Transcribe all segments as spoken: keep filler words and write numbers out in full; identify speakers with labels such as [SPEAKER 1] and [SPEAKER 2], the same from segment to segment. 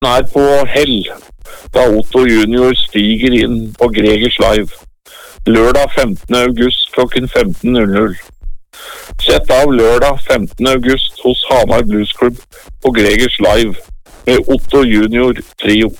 [SPEAKER 1] er på hell da Otto Junior stiger inn på Gregers Live lørdag femtende august klokken femten null null. Sett av lørdag femtende august hos Hamar Blues Club på Gregers Live med Otto Junior Trio.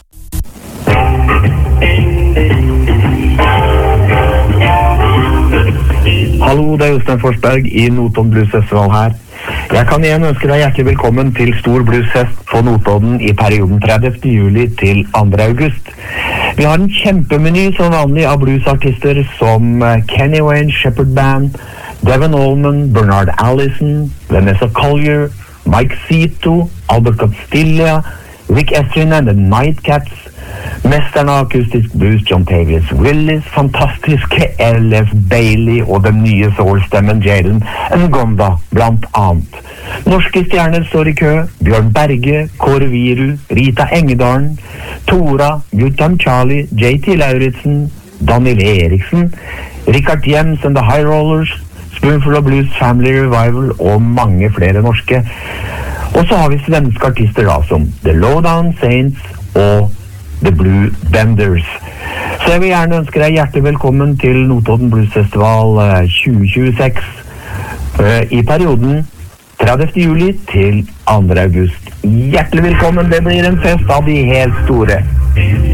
[SPEAKER 2] Hallo, det er Jostein Forsberg i Notodden Blues Festival her. Jeg kan igjen ønske deg hjertelig velkommen til Stor Bluesfest på Notodden i perioden tredivte juli til andre august. Vi har en kjempemeny som vanlig av bluesartister som Kenny Wayne Shepherd Band, Devon Allman, Bernard Allison, Vanessa Collier, Mike Zito, Albert Costilla, Rick Estrin and the Nightcats, mesteren av akustisk blues John Tavius Willis, fantastiske L F Bailey og den nye soul-stemmen Jalen Ngonda, blant annet. Norske stjerner står i kø: Bjørn Berge, Kåre Viru, Rita Engedalen, Tora, Guttam Charlie, J T Lauritsen, Daniel Eriksen, Richard Jems and the High Rollers, Spoonful of Blues Family Revival og mange flere norske. Og så har vi svenske artister da, som The Lowdown Saints og The Blue Benders. Så jeg vil gjerne ønske deg hjertelig velkommen til Notodden Blues Festival tjue tjueseks i perioden tredivte juli til andre august. Hjertelig velkommen, det blir en fest av de helt store.